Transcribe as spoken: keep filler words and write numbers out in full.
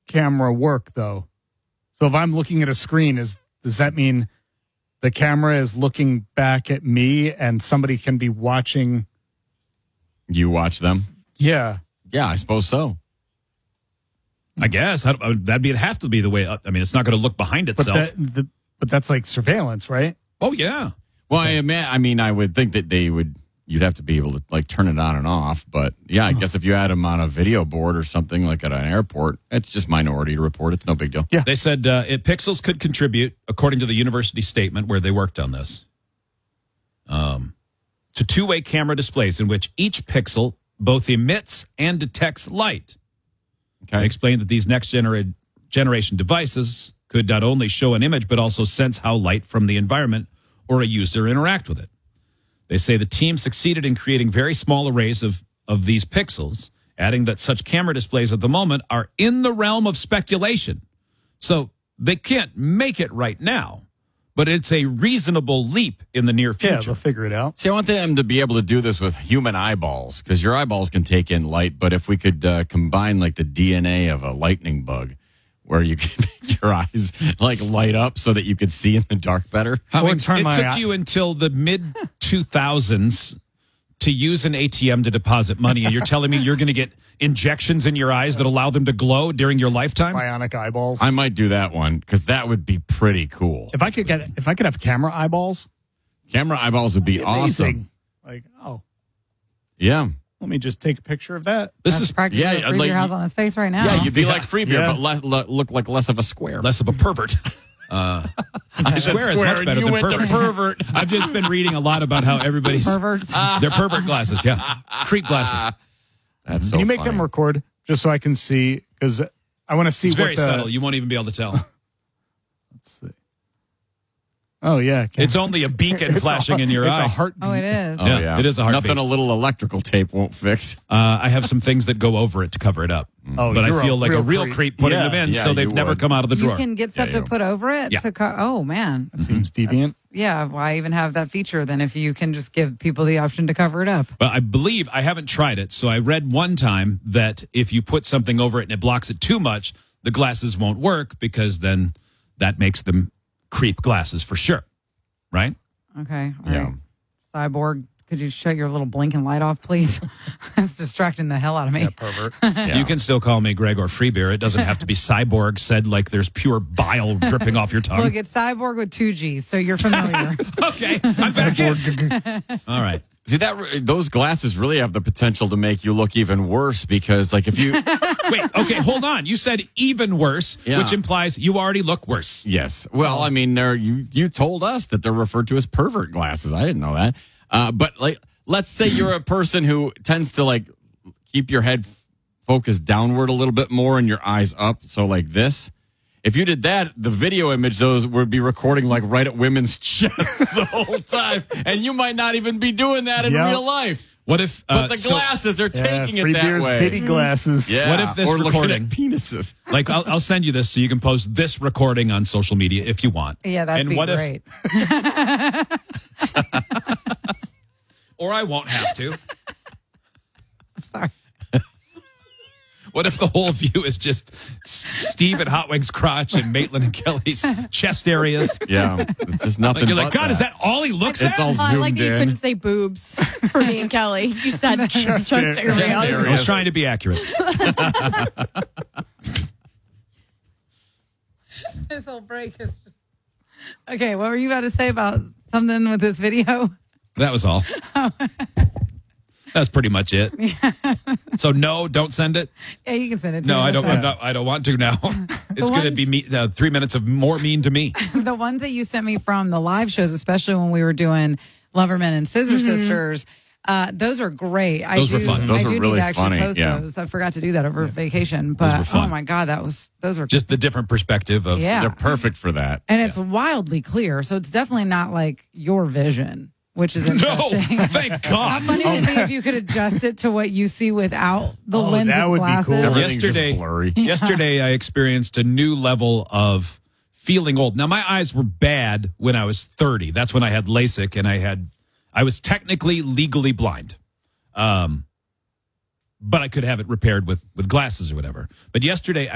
camera work, though? So if I'm looking at a screen, is does that mean the camera is looking back at me and somebody can be watching? You watch them? Yeah. Yeah, I suppose so. I guess I, I, that'd be have to be the way. I mean, it's not going to look behind But, itself. that, the, but that's like surveillance, right? Oh yeah. Well, I, ima- I mean, I would think that they would. You'd have to be able to like turn it on and off. But yeah, I guess if you had them on a video board or something like at an airport, it's just Minority Report. It's no big deal. Yeah. They said uh, it, pixels could contribute, according to the university statement where they worked on this, um, to two-way camera displays in which each pixel both emits and detects light. Okay. They explained that these next genera- generation devices could not only show an image, but also sense how light from the environment or a user interact with it. They say the team succeeded in creating very small arrays of, of these pixels, adding that such camera displays at the moment are in the realm of speculation. So they can't make it right now, but it's a reasonable leap in the near Yeah, future. they'll figure it out. See, I want them to be able to do this with human eyeballs because your eyeballs can take in light. But if we could uh, combine like the D N A of a lightning bug, where you can make your eyes like light up so that you could see in the dark better. I Or mean, turn it my took eye- you until the mid two thousands to use an A T M to deposit money, and you're telling me you're going to get injections in your eyes that allow them to glow during your lifetime? Bionic eyeballs. I might do that one because that would be pretty cool. If I could get, if I could have camera eyeballs, Camera eyeballs would be awesome. amazing. Like, oh, Yeah. let me just take a picture of that. This That's is practically yeah, what Free like- Beer has on his face right now. Yeah, you'd be Yeah. like Free Beer, Yeah. but le- le- look like less of a square. less of a pervert. Uh, I swear is much better you than went pervert. to pervert. I've just been reading a lot about how everybody's Perverts. they're pervert glasses, yeah, creep glasses. That's so Can you make funny. them record just so I can see? Because I want to see It's what very the, subtle. You won't even be able to tell. Let's see. Oh yeah, It's only a beacon It's a flashing heart- in your it's eye. a heartbeat. Oh, it is. Oh, Yeah, yeah. it is a heartbeat. Nothing a little electrical tape won't fix. Uh, I have some things that go over it to cover it up, Oh, but I you're feel like a real real creep. creep putting Yeah. them in, Yeah, so they've you never would. come out of the You drawer. can get stuff Yeah, to put over it. Yeah. To co- oh, man. That seems deviant. Yeah, why even have that feature then if you can just give people the option to cover it up? Well, I believe I haven't tried it, so I read one time that if you put something over it and it blocks it too much, the glasses won't work because then that makes them creep glasses for sure, right? Okay. All Yeah. right. Cyborg, could you shut your little blinking light off, please? That's distracting the hell out of me. Yeah, pervert. Yeah. You can still call me Gregor Freebeer. It doesn't have to be cyborg said like there's pure bile dripping off your tongue. Look, it's Cyborg with two G's, so you're familiar. Okay, I'm back in. All right. See that those glasses really have the potential to make you look even worse because, like, if you Wait, okay, hold on. You said even worse, Yeah. which implies you already look worse. yes, well, I mean, they're you you told us that they're referred to as pervert glasses. I didn't know that. Uh, but like, let's say you're a person who tends to like keep your head f- focused downward a little bit more and your eyes up, so like this. If you did that, the video image those would be recording like right at women's chests the whole time, and you might not even be doing that in Yep. real life. What if But uh, the so- glasses are Yeah, taking free it that beer's way. bitty glasses. Yeah. What if this or looking recording- at penises? like I'll, I'll send you this so you can post this recording on social media if you want. Yeah, that'd and be what great. If, or I won't have to. I'm sorry. What if the whole view is just S- Steve at Hot Wings crotch and Maitland and Kelly's chest areas? Yeah, it's just nothing. Like you're like, but God, is that all he looks It's at? all Well, I like zoomed that you in. couldn't say boobs for me and Kelly. You said just, area. area. Just I area. was trying to be accurate. This whole break is just. Okay, what were you about to say about something with this video? That was all. That's pretty much it. So no, don't send it. Yeah, you can send it to No, me. I don't. That's I'm not, I don't want to now. It's going to ones- be me, uh, three minutes of more mean to me. fine. The ones that you sent me from the live shows, especially when we were doing Loverman and Scissor Sisters, uh, those are great. I Those do, were fun. Those I were do really need to actually funny, post yeah. those. I forgot to do that over vacation, but were fun. oh my god, that was those were Just the different perspective of. yeah, They're perfect for that. and it's wildly clear, so it's definitely not like your vision, which is No, interesting. thank How God. funny would it be if you could adjust it to what you see without the Oh, lens that of would be glasses? cool. Everything's Yesterday, just blurry. yesterday I experienced a new level of feeling old. Now my eyes were bad when I was thirty. That's when I had LASIK, and I had, I was technically legally blind. Um, but I could have it repaired with with glasses or whatever. But yesterday